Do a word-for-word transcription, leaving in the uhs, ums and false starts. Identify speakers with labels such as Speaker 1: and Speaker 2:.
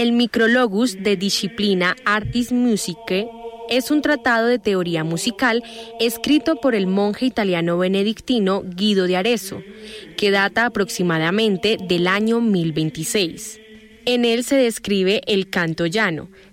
Speaker 1: El Micrologus de Disciplina Artis Musicae es un tratado de teoría musical escrito por el monje italiano benedictino Guido de Arezzo, que data aproximadamente del año mil veintiséis. En él se describe el canto llano,